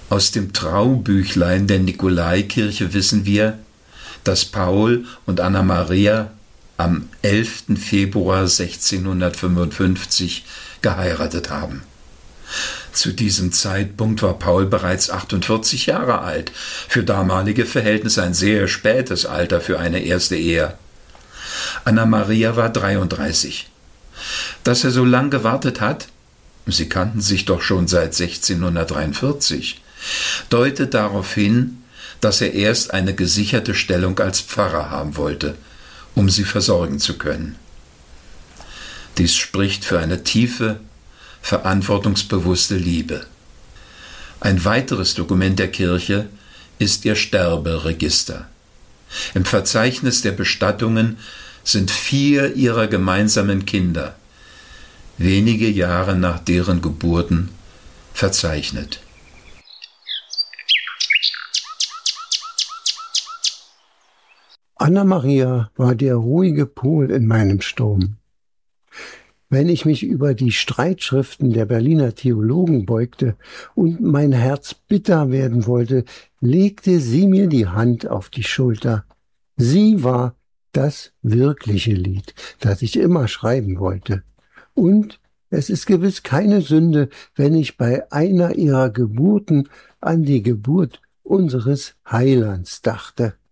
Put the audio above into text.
Aus dem Traubüchlein der Nikolaikirche wissen wir, dass Paul und Anna Maria am 11. Februar 1655 geheiratet haben. Zu diesem Zeitpunkt war Paul bereits 48 Jahre alt, für damalige Verhältnisse ein sehr spätes Alter für eine erste Ehe. Anna Maria war 33. Dass er so lang gewartet hat, sie kannten sich doch schon seit 1643, deutet darauf hin, dass er erst eine gesicherte Stellung als Pfarrer haben wollte, um sie versorgen zu können. Dies spricht für eine tiefe, verantwortungsbewusste Liebe. Ein weiteres Dokument der Kirche ist ihr Sterberegister. Im Verzeichnis der Bestattungen sind 4 ihrer gemeinsamen Kinder, wenige Jahre nach deren Geburten, verzeichnet. Anna Maria war der ruhige Pol in meinem Sturm. Wenn ich mich über die Streitschriften der Berliner Theologen beugte und mein Herz bitter werden wollte, legte sie mir die Hand auf die Schulter. Sie war das wirkliche Lied, das ich immer schreiben wollte. Und es ist gewiss keine Sünde, wenn ich bei einer ihrer Geburten an die Geburt unseres Heilands dachte.